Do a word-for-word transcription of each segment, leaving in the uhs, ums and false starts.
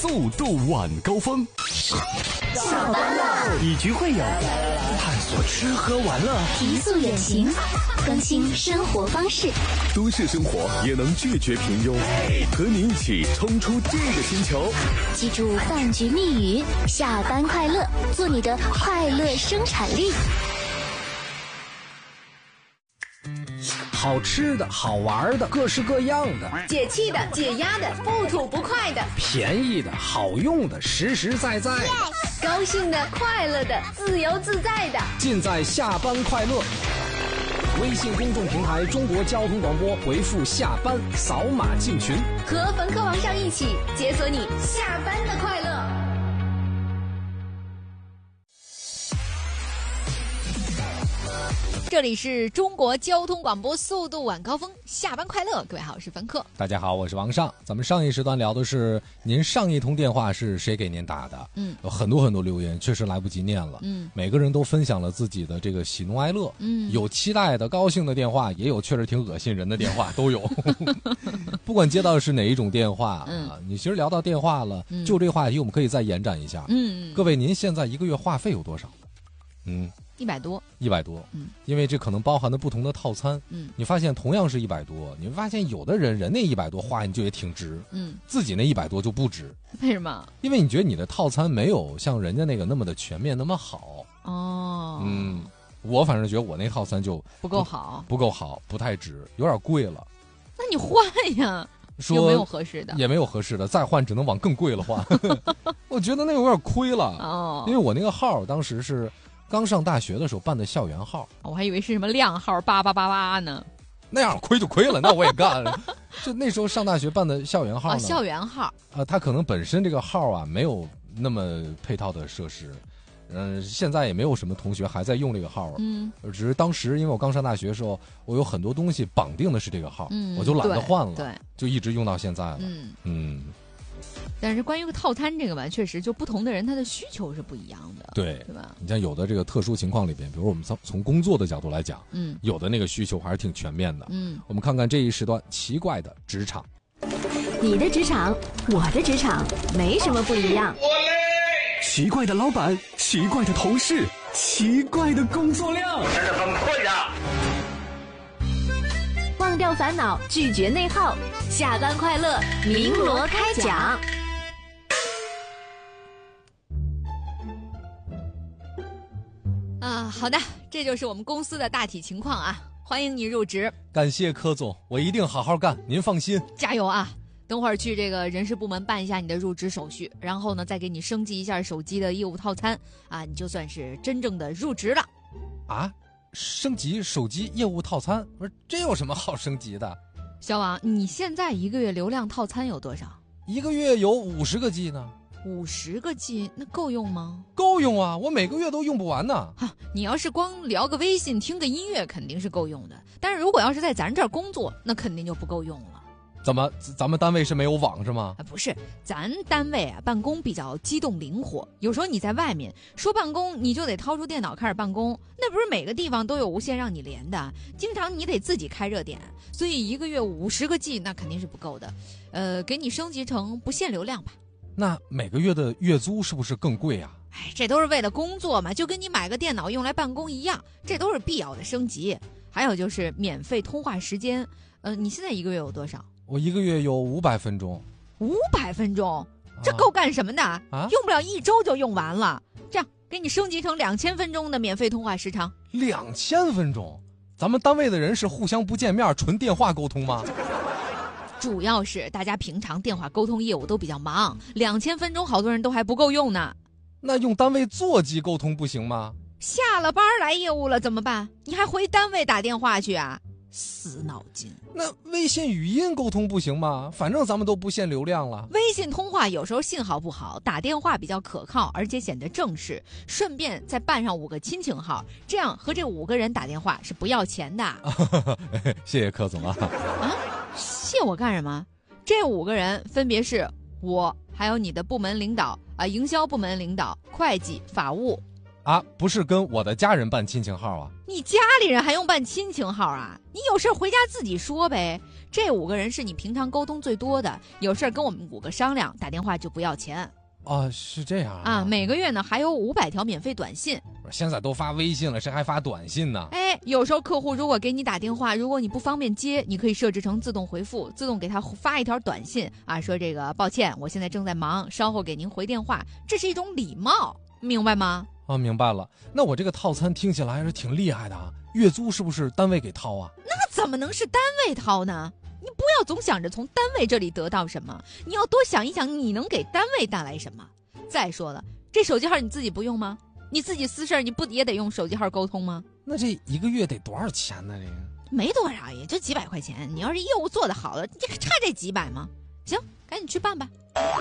速度晚高峰。 下班了， 你局会友，探索吃喝玩乐， 提速远行，更新生活方式。 都市生活也能拒绝平庸，和你一起冲出这个星球。 记住饭局密语：下班快乐，做你的快乐生产力。 好吃的好玩的各式各样的， 解气的解压的不吐不快的， 便宜的好用的实实在在的， yes! 高兴的快乐的自由自在的， 尽在下班快乐。微信公众平台中国交通广播，回复下班扫码进群， 和冯科王上一起解锁你下班的快乐。这里是中国交通广播速度晚高峰，下班快乐。各位好，我是凡客。 大家好，我是王尚。咱们上一时段聊的是您上一通电话是谁给您打的，嗯，有很多很多留言，确实来不及念了，嗯，每个人都分享了自己的这个喜怒哀乐，嗯，有期待的高兴的电话，也有确实挺恶心人的电话，都有。不管接到的是哪一种电话，嗯、啊，你其实聊到电话了，嗯、就这个话题我们可以再延展一下，嗯，各位您现在一个月话费有多少？嗯。 一百多， 一百多，嗯，因为这可能包含的不同的套餐，嗯，你发现同样是一百多，你会发现有的人人那一百多花你就也挺值，嗯，自己那一百多就不值， 为什么？ 因为你觉得你的套餐没有像人家那个那么的全面那么好， 哦， 嗯，我反正觉得我那套餐就不够好， 不够好，不太值，有点贵了。 那你换呀？ 说有没有合适的？ 也没有合适的，再换只能往更贵了换。我觉得那个有点亏了，哦，因为我那个号当时是。刚上大学的时候办的校园号， 我还以为是什么靓号八八八八呢。 那样亏就亏了，那我也干了。就那时候上大学办的校园号呢， 哦，校园号， 呃，它可能本身这个号啊没有那么配套的设施，嗯、呃，现在也没有什么同学还在用这个号，嗯，只是当时因为我刚上大学的时候，我有很多东西绑定的是这个号，嗯，我就懒得换了， 对， 就一直用到现在了，嗯嗯。 但是关于套餐这个吧，确实就不同的人他的需求是不一样的， 对， 对吧？ 你像有的这个特殊情况里边，比如我们从从工作的角度来讲，嗯，有的那个需求还是挺全面的，嗯，我们看看这一时段奇怪的职场。 你的职场，我的职场，没什么不一样。 我累。奇怪的老板，奇怪的同事，奇怪的工作量，真的很困扰。 忘掉烦恼，拒绝内耗，下班快乐，鸣锣开讲。 啊，好的，这就是我们公司的大体情况啊，欢迎你入职。 感谢柯总，我一定好好干，您放心。 加油啊！等会儿去这个人事部门办一下你的入职手续，然后呢，再给你升级一下手机的业务套餐啊，你就算是真正的入职了。 啊？升级手机业务套餐？不是，这有什么好升级的？ 小王，你现在一个月流量套餐有多少？ 一个月有五十个 G 呢。 五十个 G 那够用吗？ 够用啊，我每个月都用不完呢。 哈，你要是光聊个微信听个音乐肯定是够用的，但是如果要是在咱这儿工作，那肯定就不够用了。 怎么咱们单位是没有网是吗？ 啊，不是，咱单位啊办公比较机动灵活，有时候你在外面说办公，你就得掏出电脑开始办公，那不是每个地方都有无线让你连的，经常你得自己开热点，所以一个月五十个 G 那肯定是不够的，呃，给你升级成不限流量吧。 那每个月的月租是不是更贵啊？ 哎，这都是为了工作嘛，就跟你买个电脑用来办公一样，这都是必要的升级。还有就是免费通话时间，呃，你现在一个月有多少？ 我一个月有五百分钟。 五百分钟，这够干什么的？啊，用不了一周就用完了。这样，给你升级成两千分钟的免费通话时长。 两千分钟？咱们单位的人是互相不见面，纯电话沟通吗？ 主要是大家平常电话沟通业务都比较忙，两千分钟好多人都还不够用呢。 那用单位座机沟通不行吗？ 下了班来业务了怎么办？你还回单位打电话去啊？死脑筋。 那微信语音沟通不行吗？反正咱们都不限流量了。 微信通话有时候信号不好，打电话比较可靠，而且显得正式，顺便再办上五个亲情号，这样和这五个人打电话是不要钱的。 谢谢柯总啊。 啊，谢我干什么？这五个人分别是我，还有你的部门领导啊，营销部门领导、会计、法务。 啊，不是跟我的家人办亲情号啊？ 你家里人还用办亲情号啊？你有事回家自己说呗。 这五个人是你平常沟通最多的，有事儿跟我们五个商量，打电话就不要钱。 啊，是这样 啊, 啊！每个月呢还有五百条免费短信。 现在都发微信了，谁还发短信呢？ 哎，有时候客户如果给你打电话，如果你不方便接，你可以设置成自动回复，自动给他发一条短信啊，说这个抱歉，我现在正在忙，稍后给您回电话，这是一种礼貌，明白吗？ 啊，明白了。那我这个套餐听起来还是挺厉害的啊，月租是不是单位给掏啊？ 那怎么能是单位掏呢？你不要总想着从单位这里得到什么，你要多想一想你能给单位带来什么。再说了，这手机号你自己不用吗？你自己私事你不也得用手机号沟通吗？ 那这一个月得多少钱呢？这个没多少，也就几百块钱。你要是业务做得好了，这差这几百吗？行，赶紧去办吧。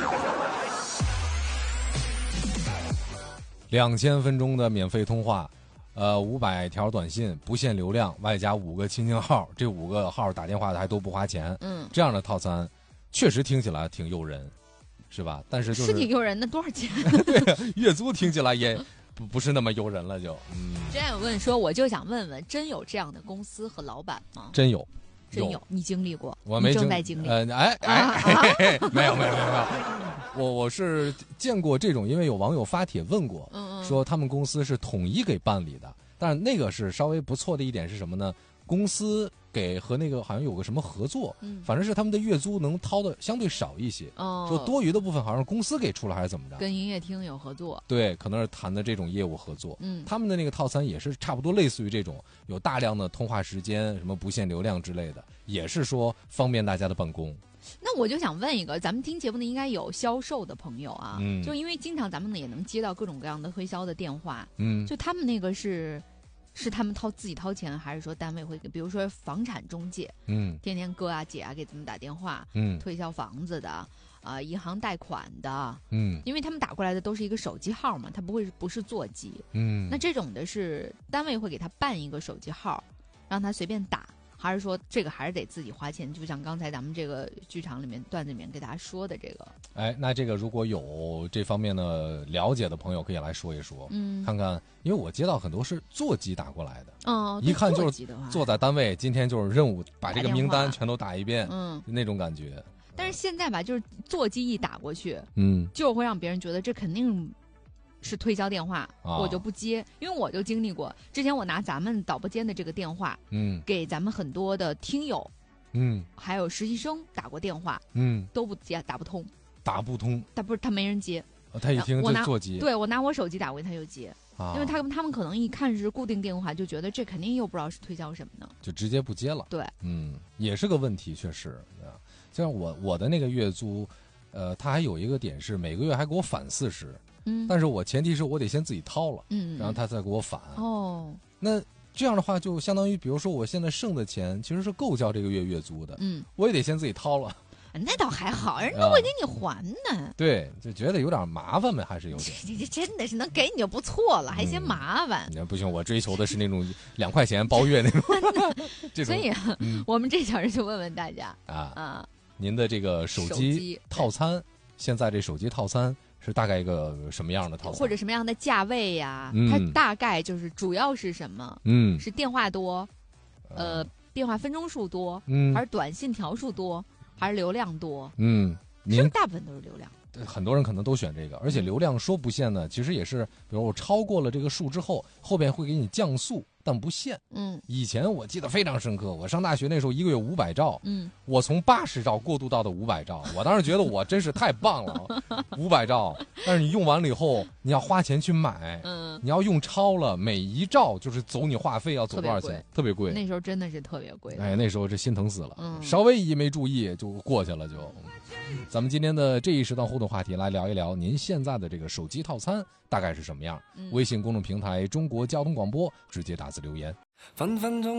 两千分钟的免费通话，呃，五百条短信，不限流量，外加五个亲情号，这五个号打电话的还都不花钱。嗯，这样的套餐确实听起来挺诱人。是吧？但是就是是挺诱人的，多少钱？ 对，月租听起来也不不是那么诱人了，就嗯。 这样问说，我就想问问，真有这样的公司和老板吗？ 真有， 真有，你经历过？ 我没正在经历。 呃，哎哎，啊哎啊、没有没有没有没有，我我是见过这种，因为有网友发帖问过，嗯嗯，说他们公司是统一给办理的，但是那个是稍微不错的一点是什么呢？公司给和那个好像有个什么合作，嗯，反正是他们的月租能掏的相对少一些，哦，说多余的部分好像是公司给出了还是怎么着？ 跟营业厅有合作， 对，可能是谈的这种业务合作，嗯，他们的那个套餐也是差不多类似于这种，有大量的通话时间，什么不限流量之类的，也是说方便大家的办公。 那我就想问一个，咱们听节目的应该有销售的朋友啊，嗯，就因为经常咱们呢也能接到各种各样的推销的电话，嗯，就他们那个是。是他们掏自己掏钱，还是说单位会给？比如说房产中介，嗯，天天哥啊姐啊给咱们打电话，嗯，推销房子的，啊、呃，银行贷款的，嗯，因为他们打过来的都是一个手机号嘛，他不会不是座机，嗯，那这种的是单位会给他办一个手机号，让他随便打。还是说这个还是得自己花钱？就像刚才咱们这个剧场里面段子里面给大家说的这个， 哎，那这个如果有这方面的了解的朋友，可以来说一说，嗯，看看，因为我接到很多是座机打过来的，哦，一看就是坐在单位，今天就是任务，把这个名单全都打一遍，嗯，那种感觉。 但是现在吧，就是座机一打过去，嗯，就会让别人觉得这肯定是推销电话，哦、我就不接，因为我就经历过。之前我拿咱们导播间的这个电话，嗯，给咱们很多的听友，嗯，还有实习生打过电话，嗯，都不接，打不通， 打不通， 他不是他没人接， 哦、他一听就座机， 对我拿我手机打过去他就接，啊、因为他他们可能一看是固定电话，就觉得这肯定又不知道是推销什么呢， 就直接不接了。 对， 嗯，也是个问题，确实，就像我我的那个月租，呃，他还有一个点是每个月还给我返四十。嗯，但是我前提是我得先自己掏了，嗯，然后他再给我返。哦，那这样的话就相当于，比如说我现在剩的钱其实是够交这个月月租的，嗯，我也得先自己掏了。 那倒还好，人都会给你还呢。 对，就觉得有点麻烦呗，还是有点。 这这真的是能给你就不错了，还嫌麻烦。 那、嗯、不行，我追求的是那种两块钱包月那种。 所以、啊嗯，我们这小人就问问大家啊啊，您的这个手机套餐，现在这手机套餐。是大概一个什么样的套餐， 或者什么样的价位呀、啊嗯？它大概就是主要是什么？嗯，是电话多，呃，电话分钟数多，嗯，还是短信条数多，还是流量多？嗯，是不是大部分都是流量？ 很多人可能都选这个，而且流量说不限呢，其实也是，比如我超过了这个数之后，后边会给你降速。但不限，嗯，以前我记得非常深刻，我上大学那时候一个月五百兆，嗯，我从八十兆过渡到的五百兆，我当时觉得我真是太棒了，五百兆，但是你用完了以后，你要花钱去买，嗯，你要用超了，每一兆就是走你话费要走多少钱，特别贵， 那时候真的是特别贵， 哎，那时候这心疼死了，嗯，稍微一没注意就过去了就。咱们今天的这一时段互动话题来聊一聊您现在的这个手机套餐大概是什么样？嗯、微信公众平台中国交通广播直接打字留言。分分钟